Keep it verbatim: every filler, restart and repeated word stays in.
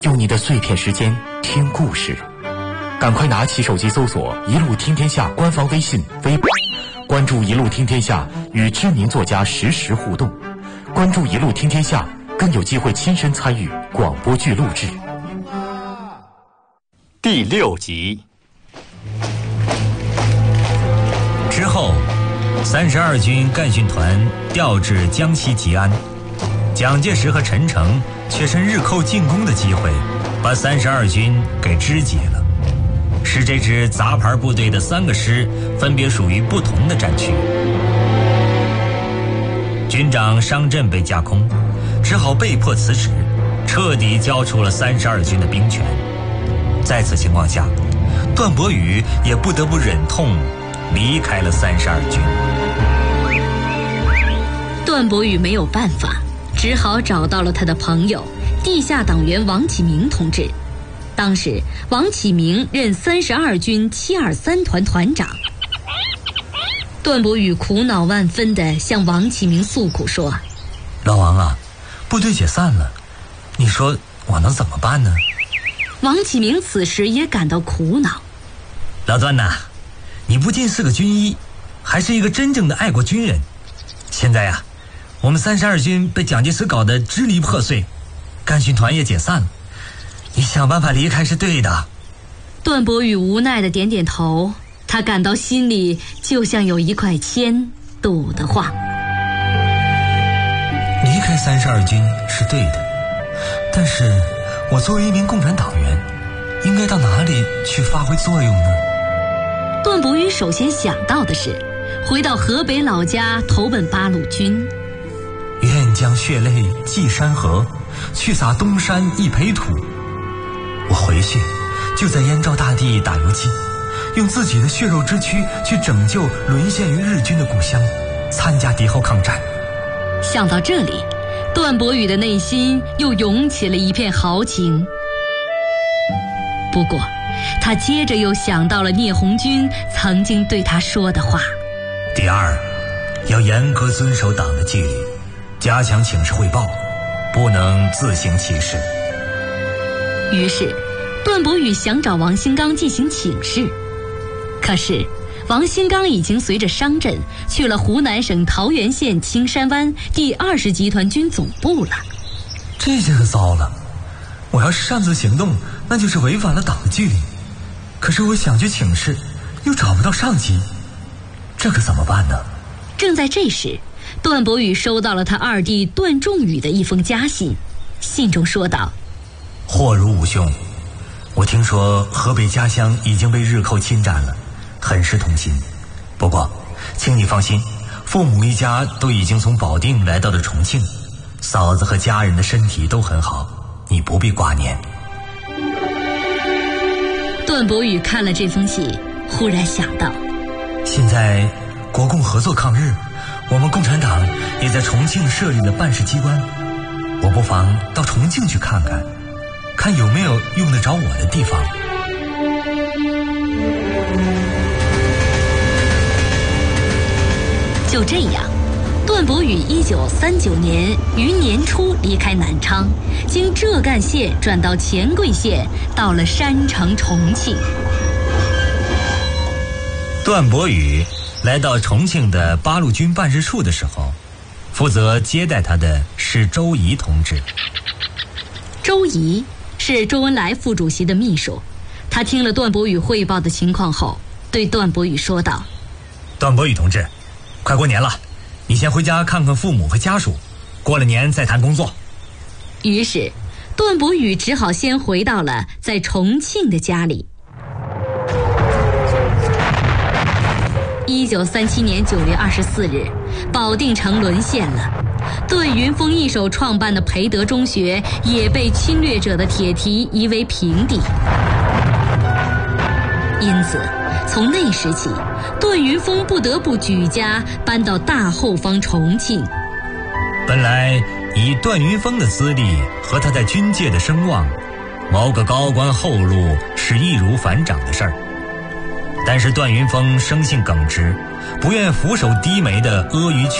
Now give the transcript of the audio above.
用你的碎片时间听故事，赶快拿起手机搜索一路听天下官方微信、微博，关注一路听天下，与知名作家实时互动。关注一路听天下，更有机会亲身参与广播剧录制。 第六集之后，三十二军干训团调至江西吉安，蒋介石和陈诚却趁日寇进攻的机会，把三十二军给肢解了，使这支杂牌部队的三个师分别属于不同的战区。军长商震被架空，只好被迫辞职，彻底交出了三十二军的兵权。在此情况下，段伯宇也不得不忍痛离开了三十二军。 段伯宇没有办法，只好找到了他的朋友地下党员王启明同志。当时王启明任三十二军七二三团团长。段伯宇苦恼万分地向王启明诉苦说： 老王啊，部队解散了，你说我能怎么办呢？ 王启明此时也感到苦恼。 老段呐，你不仅是个军医，还是一个真正的爱国军人。现在呀、啊，我们三十二军被蒋介石搞得支离破碎，干训团也解散了，你想办法离开是对的。 段伯宇无奈地点点头，他感到心里就像有一块铅堵得慌。 离开三十二军是对的，但是我作为一名共产党员，应该到哪里去发挥作用呢？ 段伯宇首先想到的是回到河北老家投奔八路军。 愿将血泪祭山河，去洒东山一抔土。我回去就在燕赵大地打游击，用自己的血肉之躯去拯救沦陷于日军的故乡，参加敌后抗战。 想到这里，段伯宇的内心又涌起了一片豪情。不过他接着又想到了聂红军曾经对他说的话： 第二，要严格遵守党的纪律，加强请示汇报，不能自行其事。 于是段伯宇想找王新刚进行请示，可是王新刚已经随着商震去了湖南省桃源县青山湾第二十集团军总部了。 这下可糟了，我要是擅自行动，那就是违反了党的纪律。可是我想去请示，又找不到上级，这可怎么办呢？ 正在这时，段伯宇收到了他二弟段仲宇的一封家信，信中说道： 祸如吾兄，我听说河北家乡已经被日寇侵占了，很是痛心。不过请你放心，父母一家都已经从保定来到了重庆，嫂子和家人的身体都很好，你不必挂念。 段伯宇看了这封信，忽然想到， 现在国共合作抗日，我们共产党也在重庆设立了办事机关，我不妨到重庆去看看，看有没有用得着我的地方。 就这样，段伯宇一九三九年于年初离开南昌，经浙赣县转到黔桂县，到了山城重庆。 段伯宇来到重庆的八路军办事处的时候，负责接待他的是周怡同志。 周怡是周恩来副主席的秘书，他听了段伯宇汇报的情况后，对段伯宇说道： 段伯宇同志，快过年了，你先回家看看父母和家属，过了年再谈工作。 于是段伯宇只好先回到了在重庆的家里。一九三七年九月二十四日，保定城沦陷了，段云峰一手创办的培德中学也被侵略者的铁蹄夷为平地。因此从那时起，段云峰不得不举家搬到大后方重庆。 本来以段云峰的资历和他在军界的声望，谋个高官厚禄是易如反掌的事儿。但是段云峰生性耿直，不愿俯首低眉的阿谀